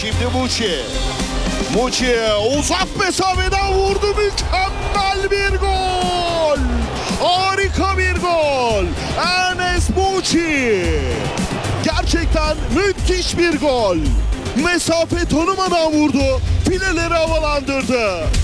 Şimdi Muçi uzak mesafeden vurdu, mükemmel bir gol. Harika bir gol. Enes Muçi. Gerçekten müthiş bir gol. Mesafe tanımadan vurdu, fileleri havalandırdı.